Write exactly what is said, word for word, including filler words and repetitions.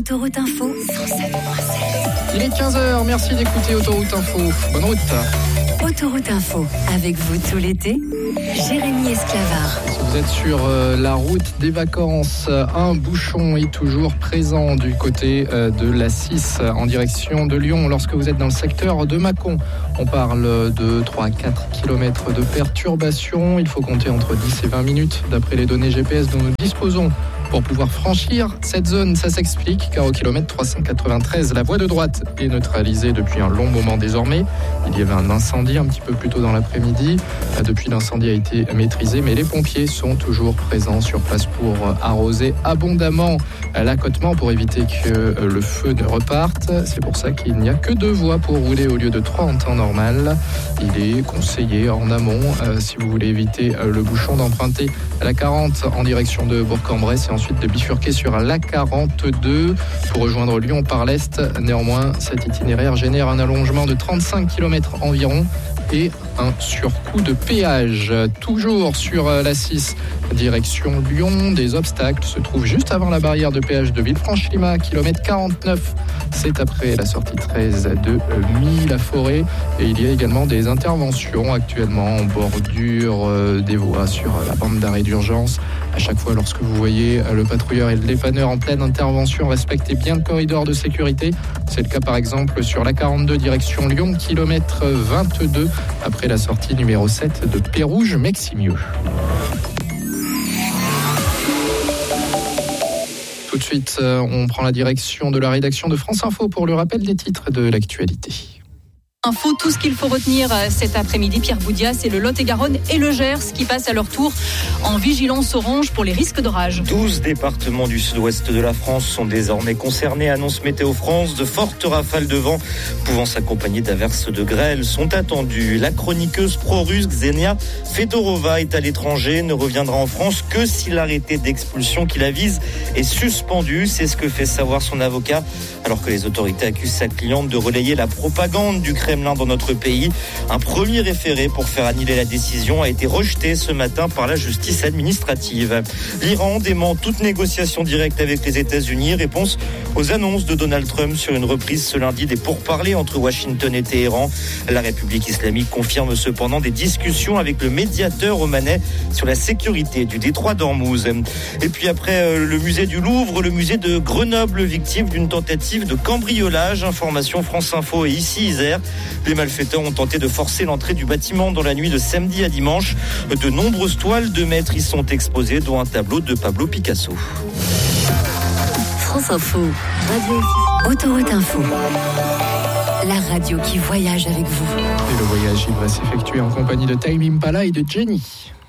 Autoroute Info, cent sept virgule sept. Il est quinze heures, merci d'écouter Autoroute Info. Bonne route. Autoroute Info, avec vous tout l'été, Jérémy Esclavard. Si vous êtes sur euh, la route des vacances, un bouchon est toujours présent du côté euh, de l'A six en direction de Lyon. Lorsque vous êtes dans le secteur de Mâcon, on parle de trois à quatre kilomètres de perturbation. Il faut compter entre dix et vingt minutes d'après les données G P S dont nous disposons. Pour pouvoir franchir cette zone, ça s'explique car au kilomètre trois cent quatre-vingt-treize, la voie de droite est neutralisée depuis un long moment désormais. Il y avait un incendie un petit peu plus tôt dans l'après-midi. Depuis, l'incendie a été maîtrisé, mais les pompiers sont toujours présents sur place pour arroser abondamment l'accotement pour éviter que le feu ne reparte. C'est pour ça qu'il n'y a que deux voies pour rouler au lieu de trois en temps normal. Il est conseillé en amont, euh, si vous voulez éviter le bouchon, d'emprunter la quarante en direction de Bourg-en-Bresse et ensuite de bifurquer sur l'A quarante-deux pour rejoindre Lyon par l'Est. Néanmoins, cet itinéraire génère un allongement de trente-cinq kilomètres environ et un surcoût de péage. Toujours sur l'A six, direction Lyon, des obstacles se trouvent juste avant la barrière de péage de Villefranche-Lima, kilomètre quarante-neuf. C'est après la sortie treize de Milly-la-Forêt. Et il y a également des interventions actuellement en bordure des voies sur la bande d'arrêt d'urgence. À chaque fois, lorsque vous voyez le patrouilleur et le dépanneur en pleine intervention, respectez bien le corridor de sécurité. C'est le cas par exemple sur l'A quarante-deux direction Lyon, kilomètre vingt-deux, après la sortie numéro sept de Pérouge-Meximieux. Tout de suite, on prend la direction de la rédaction de France Info pour le rappel des titres de l'actualité. Info, tout ce qu'il faut retenir cet après-midi, Pierre Boudias, c'est le Lot-et-Garonne et le Gers qui passent à leur tour en vigilance orange pour les risques d'orage. douze départements du sud-ouest de la France sont désormais concernés, annonce Météo France. De fortes rafales de vent pouvant s'accompagner d'averses de grêle sont attendues. La chroniqueuse pro-russe Ksenia Fedorova est à l'étranger, ne reviendra en France que si l'arrêté d'expulsion qui la vise est suspendu. C'est ce que fait savoir son avocat, alors que les autorités accusent sa cliente de relayer la propagande du Kremlin dans notre pays. Un premier référé pour faire annuler la décision a été rejeté ce matin par la justice administrative. L'Iran dément toute négociation directe avec les États-Unis. Réponse aux annonces de Donald Trump sur une reprise ce lundi des pourparlers entre Washington et Téhéran. La République islamique confirme cependant des discussions avec le médiateur omanais sur la sécurité du détroit d'Ormuz. Et puis après le musée du Louvre, le musée de Grenoble, victime d'une tentative de cambriolage. Information France Info et ici Isère. Les malfaiteurs ont tenté de forcer l'entrée du bâtiment dans la nuit de samedi à dimanche. De nombreuses toiles de maîtres y sont exposées, dont un tableau de Pablo Picasso. France Info, radio, Autoroute Info. La radio qui voyage avec vous. Et le voyage, il va s'effectuer en compagnie de Tame Impala et de Jenny.